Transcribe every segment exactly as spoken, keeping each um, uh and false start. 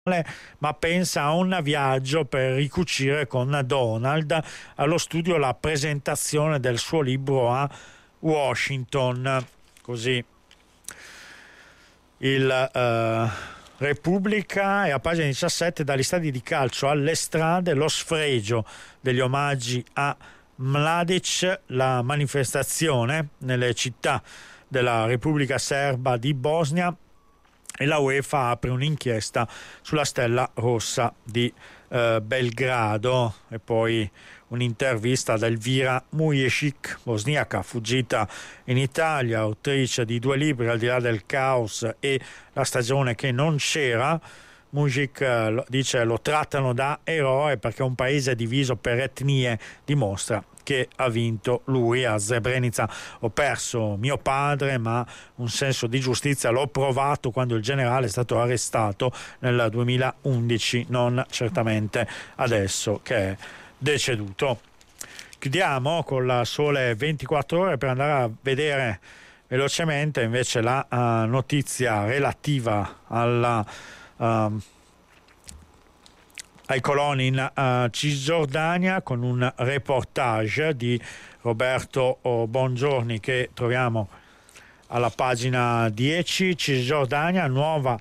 ma pensa a un viaggio per ricucire con Donald allo studio la presentazione del suo libro a Washington. Così il uh, Repubblica, e a pagina diciassette: dagli stadi di calcio alle strade, lo sfregio degli omaggi a Mladic, la manifestazione nelle città della Repubblica Serba di Bosnia, e la UEFA apre un'inchiesta sulla Stella Rossa di eh, Belgrado. E poi un'intervista ad Elvira Mujesic, bosniaca fuggita in Italia, autrice di due libri, Al di là del caos e La stagione che non c'era. Mujesic dice: lo trattano da eroe perché un paese diviso per etnie dimostra che ha vinto lui. A Srebrenica ho perso mio padre, ma un senso di giustizia l'ho provato quando il generale è stato arrestato nel duemilaundici, non certamente adesso che è deceduto. Chiudiamo con la Sole ventiquattro Ore per andare a vedere velocemente invece la uh, notizia relativa alla uh, ai coloni in uh, Cisgiordania, con un reportage di Roberto Bongiorni che troviamo alla pagina dieci. Cisgiordania, nuova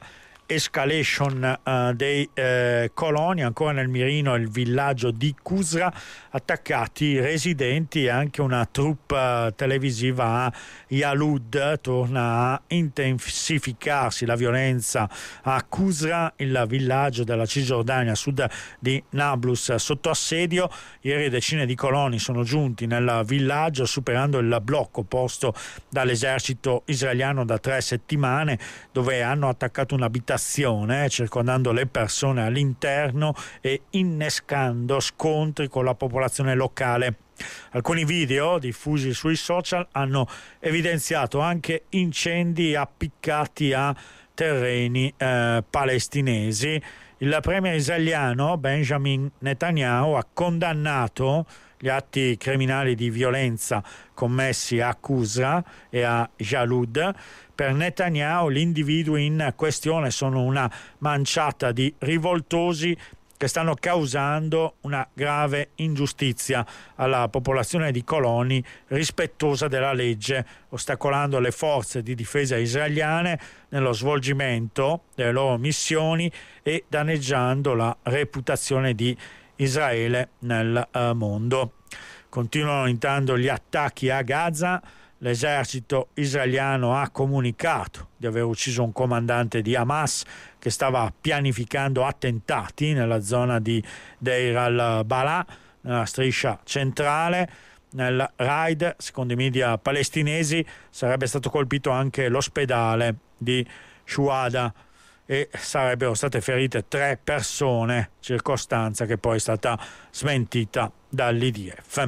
escalation uh, dei eh, coloni, ancora nel mirino il villaggio di Kusra, attaccati residenti e anche una troupe televisiva a Yalud. Torna a intensificarsi la violenza a Kusra, il villaggio della Cisgiordania a sud di Nablus sotto assedio. Ieri decine di coloni sono giunti nel villaggio superando il blocco posto dall'esercito israeliano da tre settimane, dove hanno attaccato un'abitazione circondando le persone all'interno e innescando scontri con la popolazione locale. Alcuni video diffusi sui social hanno evidenziato anche incendi appiccati a terreni eh, palestinesi. Il premier israeliano Benjamin Netanyahu ha condannato gli atti criminali di violenza commessi a Kusra e a Jalud. Per Netanyahu gli individui in questione sono una manciata di rivoltosi che stanno causando una grave ingiustizia alla popolazione di coloni rispettosa della legge, ostacolando le forze di difesa israeliane nello svolgimento delle loro missioni e danneggiando la reputazione di Israele nel uh, mondo. Continuano intanto gli attacchi a Gaza. L'esercito israeliano ha comunicato di aver ucciso un comandante di Hamas che stava pianificando attentati nella zona di Deir al-Balah, nella striscia centrale. Nel raid, secondo i media palestinesi, sarebbe stato colpito anche l'ospedale di Shuhada e sarebbero state ferite tre persone, circostanza che poi è stata smentita dall'I D F.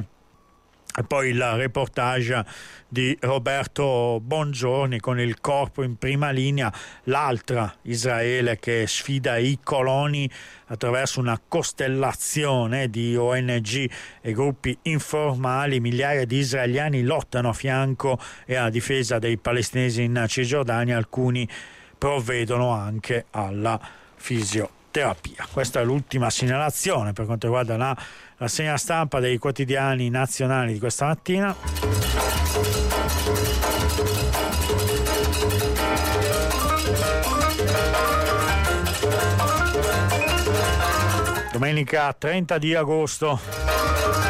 E poi il reportage di Roberto Bongiorni con il corpo in prima linea, l'altra Israele che sfida i coloni attraverso una costellazione di O N G e gruppi informali. Migliaia di israeliani lottano a fianco e a difesa dei palestinesi in Cisgiordania, alcuni provvedono anche alla fisioterapia. Questa è l'ultima segnalazione per quanto riguarda la rassegna stampa dei quotidiani nazionali di questa mattina. Domenica trenta di agosto.